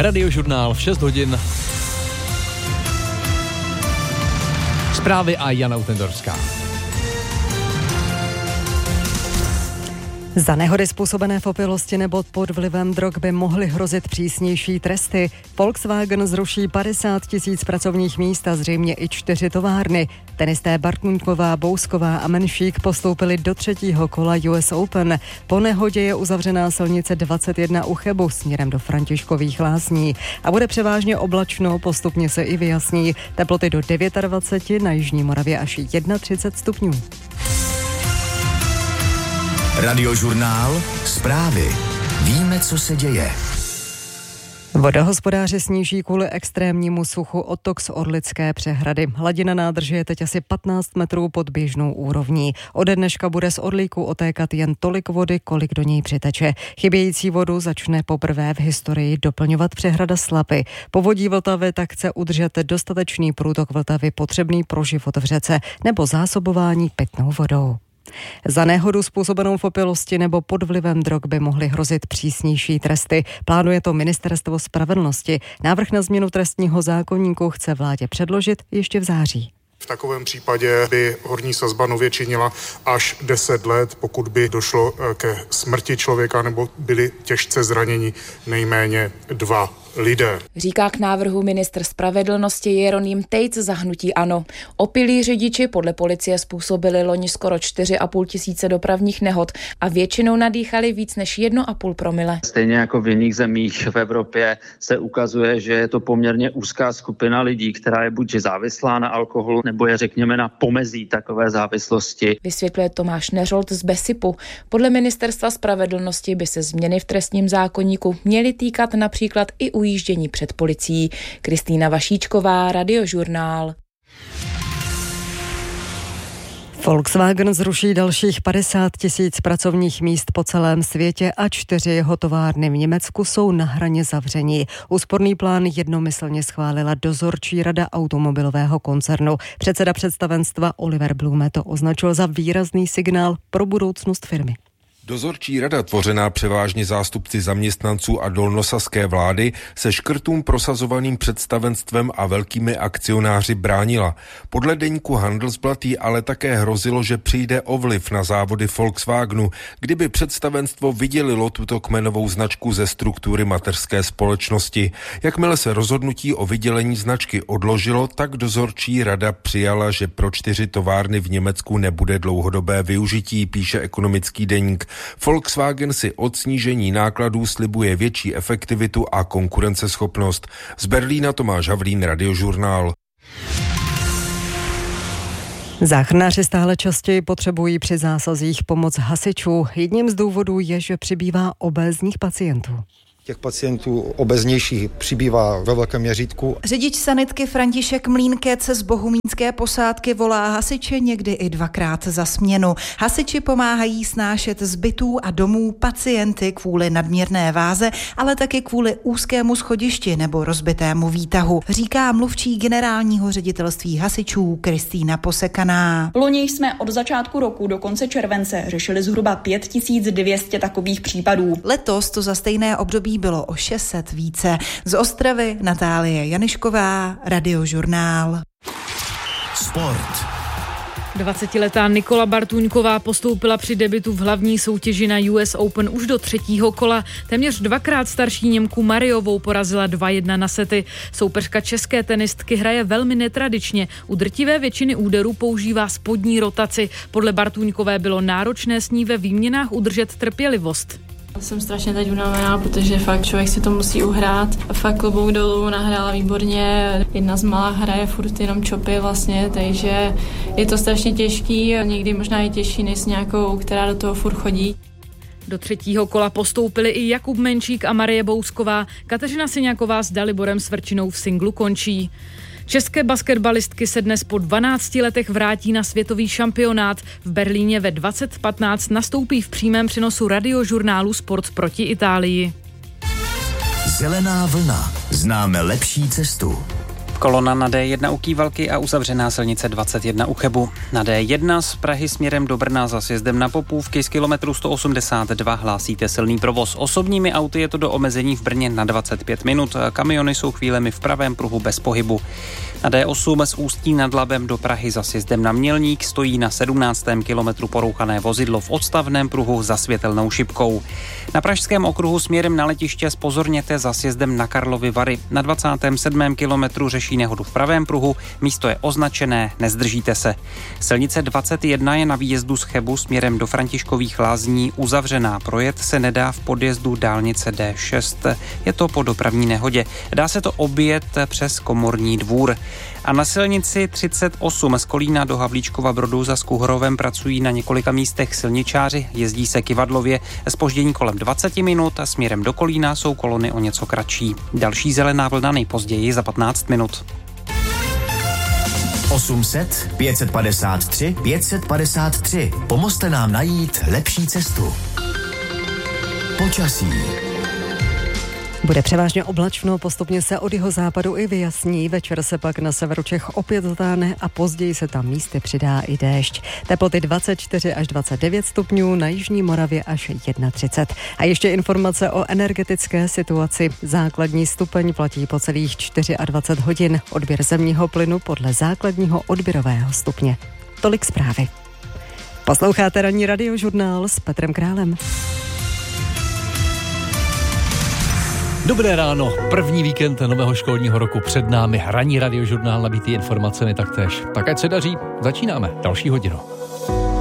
Radiožurnál v 6 hodin. Zprávy a Jana Utendorská. Za nehody způsobené v opilosti nebo pod vlivem drog by mohly hrozit přísnější tresty. Volkswagen zruší 50 000 pracovních míst a zřejmě i 4 továrny. Tenisté Bartůňková, Bousková a Menšík postoupili do 3. kola US Open. Po nehodě je uzavřená silnice 21 u Chebu směrem do Františkových Lázní. A bude převážně oblačno, postupně se i vyjasní. Teploty do 29, na Jižní Moravě až 31 stupňů. Radiožurnál, zprávy. Víme, co se děje. Vodohospodáři sníží kvůli extrémnímu suchu odtok z Orlické přehrady. Hladina nádrže je teď asi 15 metrů pod běžnou úrovní. Ode dneška bude z Orlíku otékat jen tolik vody, kolik do něj přiteče. Chybějící vodu začne poprvé v historii doplňovat přehrada Slapy. Povodí Vltavy tak chce udržet dostatečný průtok Vltavy potřebný pro život v řece nebo zásobování pitnou vodou. Za nehodu způsobenou v opilosti nebo pod vlivem drog by mohly hrozit přísnější tresty. Plánuje to Ministerstvo spravedlnosti. Návrh na změnu trestního zákoníku chce vládě předložit ještě v září. V takovém případě by horní sazba nově činila až 10 let, pokud by došlo ke smrti člověka nebo byli těžce zraněni nejméně 2 lidé. Říká k návrhu ministr spravedlnosti Jeroným Tejc za hnutí ANO. Opilí řidiči podle policie způsobili loni skoro 4,5 tisíce dopravních nehod a většinou nadýchali víc než 1,5 promile. Stejně jako v jiných zemích v Evropě se ukazuje, že je to poměrně úzká skupina lidí, která je buď závislá na alkoholu, nebo je řekněme na pomezí takové závislosti. Vysvětluje Tomáš Neřolt z BESIPu. Podle ministerstva spravedlnosti by se změny v trestním zákoníku měly týkat například i ujíždění před policií. Kristýna Vašíčková, Radiožurnál. Volkswagen zruší dalších 50 000 pracovních míst po celém světě a 4 jeho továrny v Německu jsou na hraně zavření. Úsporný plán jednomyslně schválila dozorčí rada automobilového koncernu. Předseda představenstva Oliver Blume to označil za výrazný signál pro budoucnost firmy. Dozorčí rada, tvořená převážně zástupci zaměstnanců a dolnosaské vlády, se škrtům prosazovaným představenstvem a velkými akcionáři bránila. Podle deníku Handelsblatt jí ale také hrozilo, že přijde o vliv na závody Volkswagenu, kdyby představenstvo vydělilo tuto kmenovou značku ze struktury mateřské společnosti. Jakmile se rozhodnutí o vydělení značky odložilo, tak dozorčí rada přijala, že pro 4 továrny v Německu nebude dlouhodobé využití, píše ekonomický deník. Volkswagen si od snížení nákladů slibuje větší efektivitu a konkurenceschopnost. Z Berlína Tomáš Havlín, Radiožurnál. Záchranáři stále častěji potřebují při zásazích pomoc hasičů. Jedním z důvodů je, že přibývá obézních pacientů. Těch pacientů obeznějších přibývá ve velkém měřítku. Řidič sanitky František Mlínkec z bohumínské posádky volá hasiče někdy i 2krát za směnu. Hasiči pomáhají snášet z bytů a domů pacienty kvůli nadměrné váze, ale taky kvůli úzkému schodišti nebo rozbitému výtahu, říká mluvčí generálního ředitelství hasičů Kristýna Posekaná. Loni jsme od začátku roku do konce července řešili zhruba 5200 takových případů. Letos to za stejné období bylo o 600 více. Z Ostravy Natálie Janišková, Radiožurnál. Sport. 20letá Nikola Bartůňková postoupila při debutu v hlavní soutěži na US Open už do 3. kola. Téměř 2krát starší Němku Mariovou porazila 2-1 na sety. Soupeřka české tenistky hraje velmi netradičně. U drtivé většiny úderů používá spodní rotaci. Podle Bartůňkové bylo náročné s ní ve výměnách udržet trpělivost. Jsem strašně teď unavená, protože fakt člověk si to musí uhrát. Fakt klobouk dolů, nahrála výborně. Jedna z malých hraje furt jenom čopy vlastně, takže je to strašně těžký. Někdy možná i těžší než s nějakou, která do toho furt chodí. Do 3. kola postoupili i Jakub Menšík a Marie Bousková. Kateřina Syňáková s Daliborem Svrčinou v singlu končí. České basketbalistky se dnes po 12 letech vrátí na světový šampionát. V Berlíně ve 20:15 nastoupí v přímém přenosu Radiožurnálu Sport proti Itálii. Zelená vlna. Známe lepší cestu. Kolona na D1 u Kývalky a uzavřená silnice 21 u Chebu. Na D1 z Prahy směrem do Brna za sjezdem na Popůvky z kilometru 182 hlásíte silný provoz. Osobními auty je to do omezení v Brně na 25 minut. Kamiony jsou chvílemi v pravém pruhu bez pohybu. Na D8 z Ústí nad Labem do Prahy za sjezdem na Mělník stojí na 17. kilometru porouchané vozidlo v odstavném pruhu za světelnou šipkou. Na Pražském okruhu směrem na letiště zpozorněte za sjezdem na Karlovy Vary. Na 27. kilometru řeší nehodu v pravém pruhu, místo je označené, nezdržíte se. Silnice 21 je na výjezdu z Chebu směrem do Františkových Lázní uzavřená. Projet se nedá v podjezdu dálnice D6. Je to po dopravní nehodě. Dá se to objet přes Komorní dvůr. A na silnici 38 z Kolína do Havlíčkova Brodu za Skuhorovem pracují na několika místech silničáři, jezdí se kyvadlově, zpoždění kolem 20 minut a směrem do Kolína jsou kolony o něco kratší. Další zelená vlna nejpozději za 15 minut. 800 553 553. Pomozte nám najít lepší cestu. Počasí. Bude převážně oblačno, postupně se od jihozápadu i vyjasní, večer se pak na severu Čech opět zatáhne a později se tam místy přidá i déšť. Teploty 24 až 29 stupňů, na jižní Moravě až 31. A ještě informace o energetické situaci. Základní stupeň platí po celých 24 hodin, odběr zemního plynu podle základního odběrového stupně. Tolik zprávy. Posloucháte ranní radiožurnál s Petrem Králem. Dobré ráno, první víkend nového školního roku před námi, ranní radiožurnál nabitý informacemi taktéž. Tak ať se daří, začínáme další hodinu.